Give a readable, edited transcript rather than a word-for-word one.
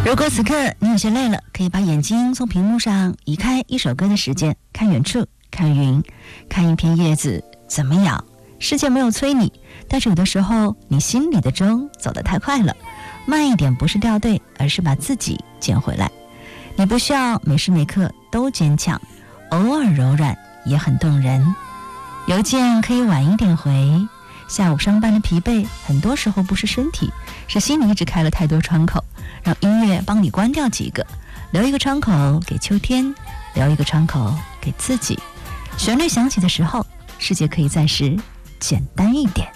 如果此刻你有些累了，可以把眼睛从屏幕上移开一首歌的时间，看远处，看云，看一片叶子怎么摇。世界没有催你，但是有的时候你心里的钟走得太快了，慢一点不是掉队，而是把自己捡回来。你不需要每时每刻都坚强，偶尔柔软也很动人。邮件可以晚一点回，下午上班的疲惫很多时候不是身体，是心里一直开了太多窗口，让音乐帮你关掉几个，留一个窗口给秋天，留一个窗口给自己。旋律响起的时候，世界可以暂时简单一点。